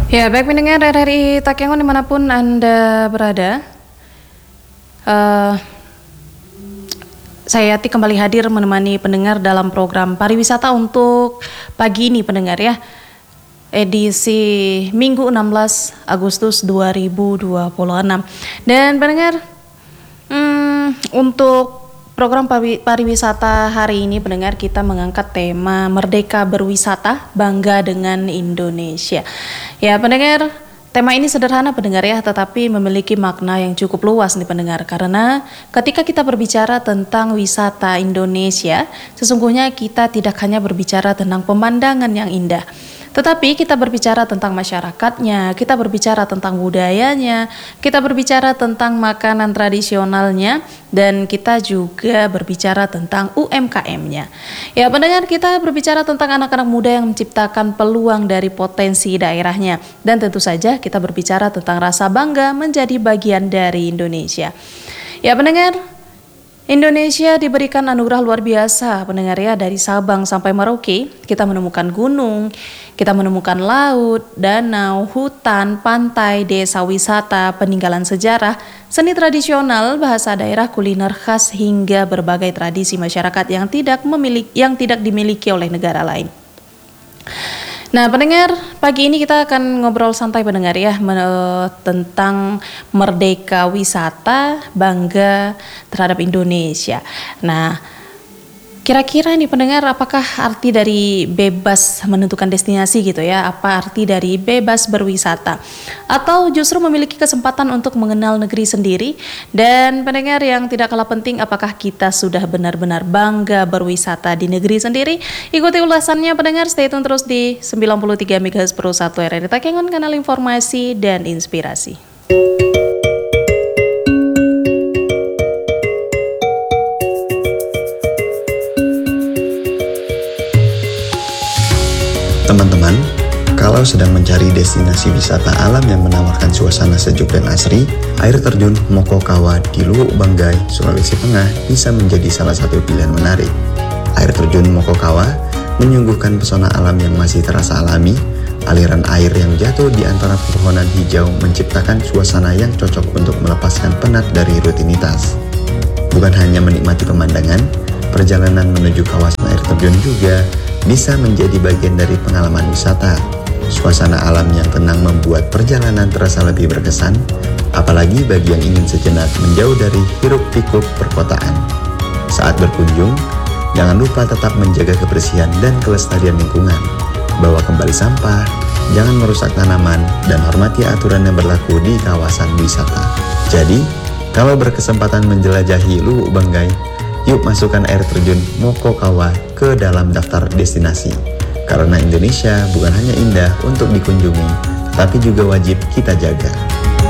Ya, baik pendengar RRI Takengon dimanapun Anda berada, eh, saya Yati kembali hadir menemani pendengar dalam program pariwisata untuk pagi ini pendengar ya, edisi Minggu 16 Agustus 2026. Dan pendengar, untuk program pariwisata hari ini pendengar kita mengangkat tema Merdeka Berwisata, Bangga dengan Indonesia. Ya pendengar, tema ini sederhana pendengar ya, tetapi memiliki makna yang cukup luas nih pendengar. Karena ketika kita berbicara tentang wisata Indonesia, sesungguhnya kita tidak hanya berbicara tentang pemandangan yang indah, tetapi kita berbicara tentang masyarakatnya, kita berbicara tentang budayanya, kita berbicara tentang makanan tradisionalnya, dan kita juga berbicara tentang UMKM-nya. Ya pendengar, kita berbicara tentang anak-anak muda yang menciptakan peluang dari potensi daerahnya. Dan tentu saja kita berbicara tentang rasa bangga menjadi bagian dari Indonesia. Ya pendengar, Indonesia diberikan anugerah luar biasa pendengar ya, dari Sabang sampai Merauke. Kita menemukan gunung, kita menemukan laut, danau, hutan, pantai, desa wisata, peninggalan sejarah, seni tradisional, bahasa daerah, kuliner khas, hingga berbagai tradisi masyarakat yang tidak dimiliki oleh negara lain. Nah pendengar, pagi ini kita akan ngobrol santai pendengar ya, tentang merdeka wisata, bangga terhadap Indonesia. Nah kira-kira nih pendengar, apakah arti dari bebas menentukan destinasi gitu ya? Apa arti dari bebas berwisata? Atau justru memiliki kesempatan untuk mengenal negeri sendiri? Dan pendengar yang tidak kalah penting, apakah kita sudah benar-benar bangga berwisata di negeri sendiri? Ikuti ulasannya pendengar, stay tune terus di 93 MHz Pro 1 RRI Takengon, kanal informasi dan inspirasi. Teman-teman, kalau sedang mencari destinasi wisata alam yang menawarkan suasana sejuk dan asri, air terjun Mokokawa di Luwuk Banggai, Sulawesi Tengah bisa menjadi salah satu pilihan menarik. Air terjun Mokokawa menyuguhkan pesona alam yang masih terasa alami, aliran air yang jatuh di antara pepohonan hijau menciptakan suasana yang cocok untuk melepaskan penat dari rutinitas. Bukan hanya menikmati pemandangan, perjalanan menuju kawasan air terjun juga bisa menjadi bagian dari pengalaman wisata. Suasana alam yang tenang membuat perjalanan terasa lebih berkesan, apalagi bagi yang ingin sejenak menjauh dari hiruk-pikuk perkotaan. Saat berkunjung, jangan lupa tetap menjaga kebersihan dan kelestarian lingkungan. Bawa kembali sampah, jangan merusak tanaman, dan hormati aturan yang berlaku di kawasan wisata. Jadi, kalau berkesempatan menjelajahi Luwuk Banggai, yuk masukkan air terjun Mokokawa ke dalam daftar destinasi. Karena Indonesia bukan hanya indah untuk dikunjungi, tapi juga wajib kita jaga.